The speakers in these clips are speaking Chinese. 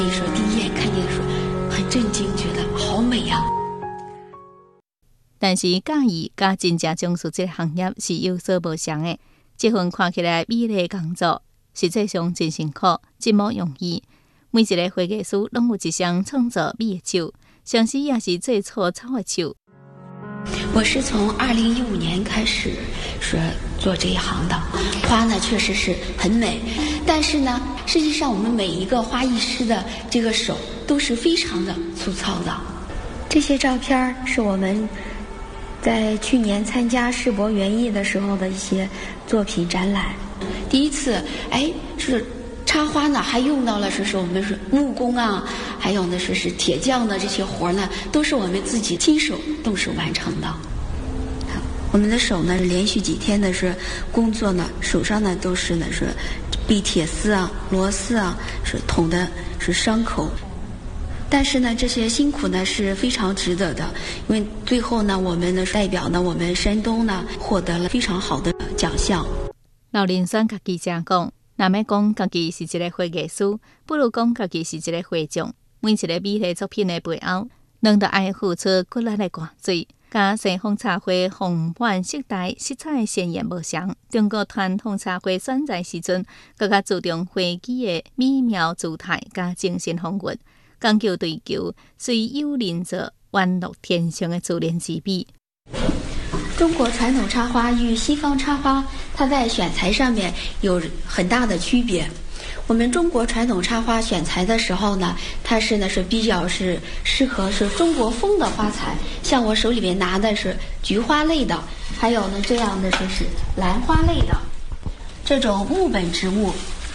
所以说第一眼看见的时候很震惊，觉得好美啊。 但是介意甲真正从事这个行业是有所不同的。这份看起来美丽的工作，实际上真辛苦，真无容易。每一个花艺师拢有一双创作美的手，相时也是最粗糙的手。 我是从2015年开始是做这一行的，花呢确实是很美，但是呢，实际上我们每一个花艺师的这个手都是非常的粗糙的。这些照片是我们在去年参加世博园艺的时候的一些作品展览。第一次，是插花呢，还用到了是我们是木工啊，还有呢是铁匠的这些活呢，都是我们自己亲手动手完成的。我们的手呢，连续几天的是工作呢，手上呢都是bị铁丝啊、螺丝啊，是捅的是伤口。但是呢，这些辛苦呢是非常值得的，因为最后呢，我们呢代表呢我们山东呢获得了非常好的奖项。 老林山家己常讲，若要讲家己是一个花艺师，不如讲家己是一个花匠。每一个美丽作品的背后，拢得爱付出骨力的汗水。甲西方茶花红版色带色彩鲜艳无同，中国传统茶花选材时阵，更加注重花枝的美妙姿态甲精神风韵，讲究追求虽有人作，宛若天上的自然之美。 中国传统插花与西方插花，它在选材上面有很大的区别。我们中国传统插花选材的时候呢，它是比较是适合是中国风的花材，像我手里面拿的是菊花类的，还有呢这样的是兰花类的这种木本植物，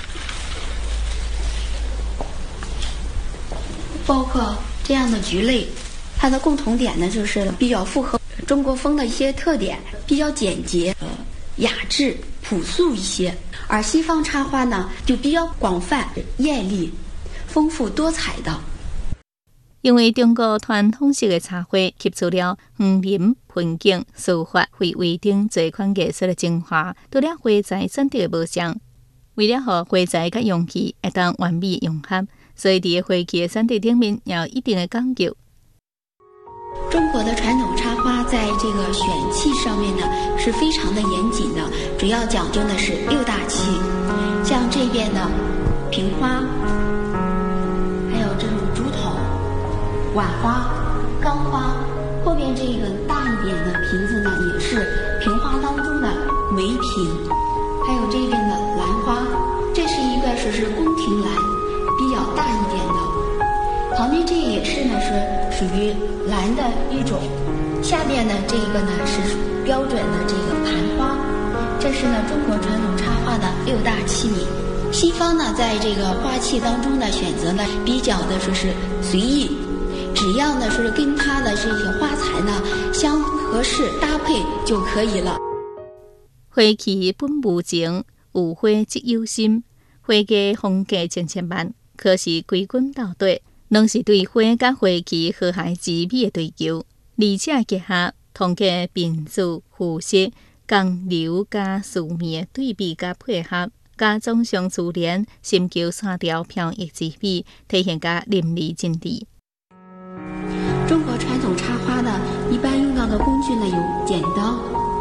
包括这样的菊类，它的共同点呢就是比较符合中国风的一些特点，比较简洁、雅致、朴素一些。而西方插花呢，就比较广泛、艳丽、丰富多彩的。 因为中国传统式的茶花吸取了园林、盆景、书法、绘画等多款艺术的精华，除了花材选择的无同，为了让花材甲容器会当完美融合，所以伫花器的选择顶面要有一定的讲究。 中国的传统插花在这个选器上面呢是非常的严谨的，主要讲究的是6大器，像这边的瓶花，还有这种竹筒、碗花、缸花，后边这个大一点的瓶子呢也是瓶花当中的梅瓶，还有这边的兰花，这是一个是宫廷兰，比较大一点的。旁边这也是属于兰的一种，下面呢这个呢是标准的这个盘花，这是中国传统插花的6大器皿。西方呢在这个花器当中呢选择呢比较的是随意，只要呢是跟它的这些花材呢相合适搭配就可以了。 花器本无情，有花即有心，花艺风格千千万，可是归根到底，拢是对花甲花器和谐之美的追求，而且结合通过变字、符色、光流甲素面的对比甲配合，加总相自然，深究线条飘逸之美，体现甲淋漓尽致。 中国传统插花呢，一般用到的工具呢有剪刀，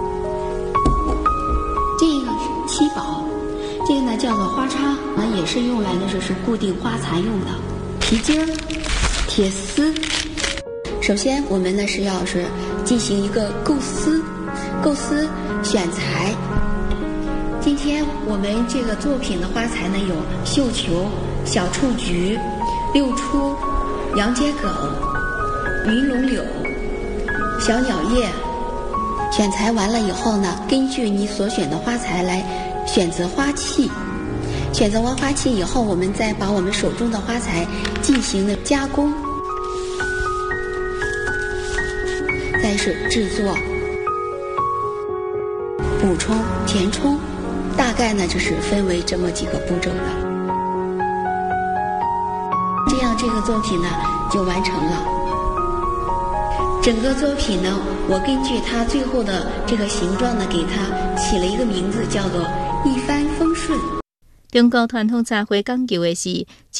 这个是七宝，这个呢叫做花叉，也是用来的是固定花材用的。皮筋儿、铁丝。首先我们呢是要进行一个构思选材。今天我们这个作品的花材呢有绣球、小雏菊、六出、洋桔梗、云龙柳、小鸟叶。选材完了以后呢，根据你所选的花材来选择花器。选择完花器以后，我们再把我们手中的花材进行了加工，再是制作、补充、填充，大概呢就是分为这么几个步骤的。这样这个作品呢就完成了。整个作品呢，我根据它最后的这个形状呢，给它起了一个名字，叫做一帆风顺。 中国传统茶花讲究的是